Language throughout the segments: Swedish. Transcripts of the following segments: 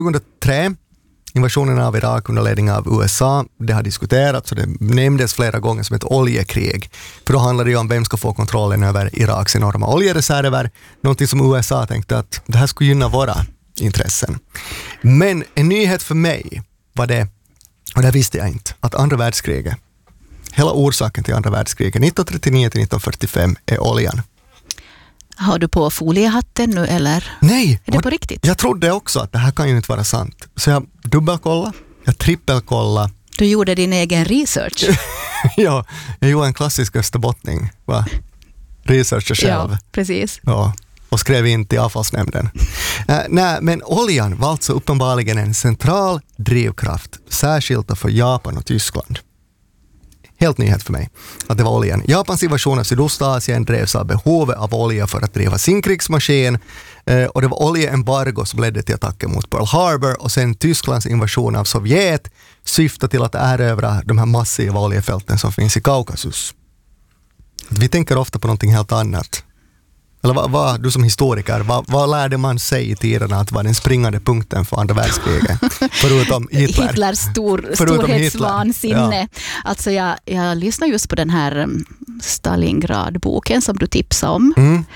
2003, invasionen av Irak under ledning av USA, det har diskuterats och det nämndes flera gånger som ett oljekrig. För då handlar det ju om vem ska få kontrollen över Iraks enorma oljereserver. Någonting som USA tänkte att det här skulle gynna våra intressen. Men en nyhet för mig var det, och det visste jag inte, att andra världskriget, hela orsaken till andra världskriget 1939-1945 är oljan. Har du på foliehatten nu eller? Nej. Är det på riktigt? Jag trodde också att det här kan ju inte vara sant. Så jag dubbelkollade, jag trippelkollade. Du gjorde din egen research. Ja, jag gjorde en klassisk österbottning. Researcher själv. Ja, precis. Ja, och skrev in till avfallsnämnden. Nej, men oljan var alltså uppenbarligen en central drivkraft, särskilt för Japan och Tyskland. Helt nyhet för mig att det var oljan. Japans invasion av Sydostasien drevs av behovet av olja för att driva sin krigsmaskin, och det var oljeembargo som ledde till attacken mot Pearl Harbor, och sen Tysklands invasion av Sovjet syftade till att erövra de här massiva oljefälten som finns i Kaukasus. Vi tänker ofta på någonting helt annat. Eller vad du som historiker, vad lärde man sig i tiderna att var den springande punkten för andra världskriget? Förutom Hitler. Hitlers storhetsvansinne. Ja. Alltså jag lyssnar just på den här Stalingrad-boken som du tipsade om.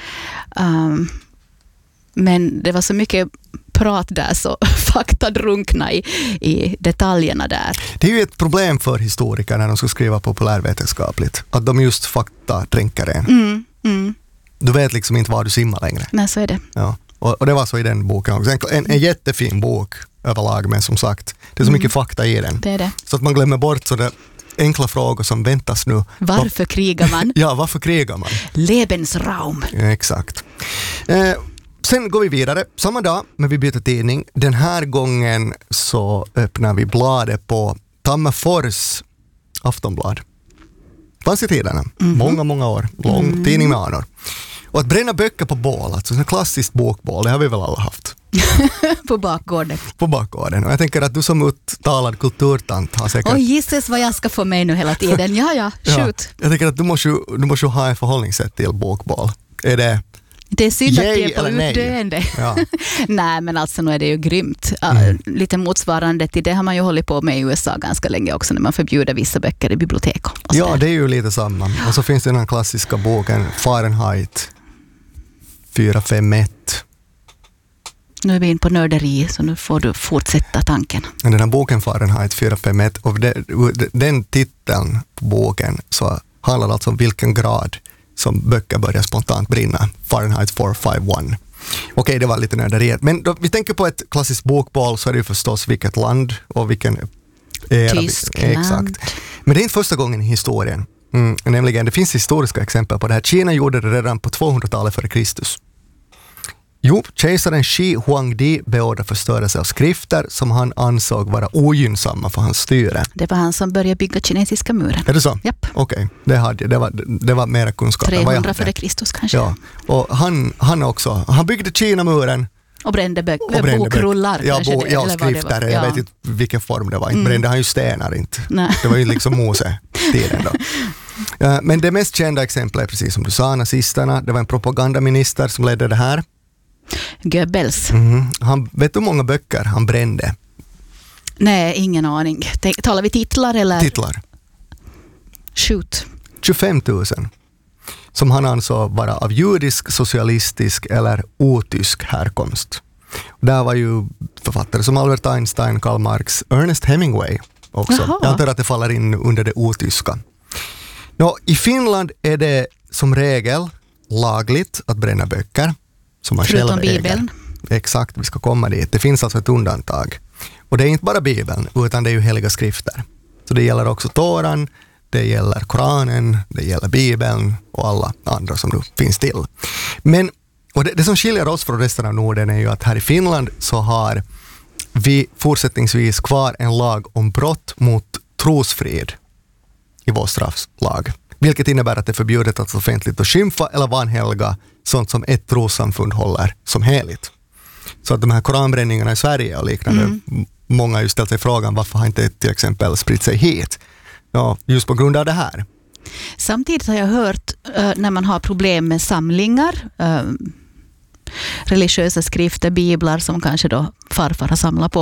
Men det var så mycket prat där så fakta drunkna i detaljerna där. Det är ju ett problem för historiker när de ska skriva populärvetenskapligt. Att de just fakta dränker en. Du vet liksom inte var du simmar längre. Nej, så är det. Ja. Och det var så i den boken också. En jättefin bok överlag, men som sagt, det är så mycket fakta i den. Det är det. Så att man glömmer bort så där enkla frågor som väntas nu. Varför krigar man? Ja, varför krigar man? Lebensraum. Exakt. Sen går vi vidare. Samma dag, men vi byter tidning. Den här gången så öppnar vi bladet på Tammerfors Aftonblad. Fanns i tiderna. Många år. Lång tidning med anor. Och att bränna böcker på bål, alltså en klassiskt bokbål, det har vi väl alla haft. På bakgården. På bakgården. Och jag tänker att du som uttalad kulturtant har säkert... Oj, gissas vad jag ska få mig nu hela tiden. Ja, shoot. Jag tänker att du måste ha en förhållningssätt till bokbål. Är det... Det är synd att det är på nej? utdöende. Ja. Nej, men alltså nu är det ju grymt. Lite motsvarande till det har man ju hållit på med i USA ganska länge också, när man förbjuder vissa böcker i bibliotek. Ja, det är ju lite samma. Och så finns det den här klassiska boken Fahrenheit 451. Nu är vi in på nörderi, så nu får du fortsätta tanken. Den här boken Fahrenheit 451, och den titeln på boken så handlar alltså om vilken grad som böcker börjar spontant brinna. Fahrenheit 451. Okej, det var lite nörderiet. Men då vi tänker på ett klassiskt bokbål så är det ju förstås vilket land och vilken era. Tyskland. Exakt. Men det är inte första gången i historien. Nämligen, det finns historiska exempel på det här. Kina gjorde det redan på 200-talet före Kristus. Jo, kejsaren Shi Huangdi beordrade förstörelse av skrifter som han ansåg vara ogynnsamma för hans styre. Det var han som började bygga kinesiska muren. Är det så? Japp. Okej, det var mera kunskap. 300 före Kristus kanske. Ja, och han byggde Kina-muren. Och brände bokrullar. Ja, skrifter. Jag vet inte vilken form det var. Inte brände han ju stenar inte. Nej. Det var ju liksom Mose-tiden då. Men det mest kända exemplet är precis som du sa, nazisterna. Det var en propagandaminister som ledde det här. Goebbels. Vet du hur många böcker han brände? Nej, ingen aning. Talar vi titlar eller? Titlar. Shoot. 25 000. Som han ansåg vara av judisk, socialistisk eller otysk härkomst. Där var ju författare som Albert Einstein, Karl Marx, Ernest Hemingway också. Jaha. Jag antar att det faller in under det otyska. I Finland är det som regel lagligt att bränna böcker. Som man förutom själv Bibeln. äger. Exakt, vi ska komma dit. Det finns alltså ett undantag. Och det är inte bara Bibeln, utan det är ju heliga skrifter. Så det gäller också Toran, det gäller Koranen, det gäller Bibeln och alla andra som nu finns till. Men och det som skiljer oss från resten av Norden är ju att här i Finland så har vi fortsättningsvis kvar en lag om brott mot trosfrid i vår strafflag. Vilket innebär att det är förbjudet att offentligt att skymfa eller vanhelga sånt som ett trossamfund håller som heligt. Så att de här koranbränningarna i Sverige och liknande, många har ju ställt sig frågan varför har inte till exempel spritt sig hit? Ja, just på grund av det här. Samtidigt har jag hört när man har problem med samlingar, religiösa skrifter, biblar som kanske då farfar har samlat på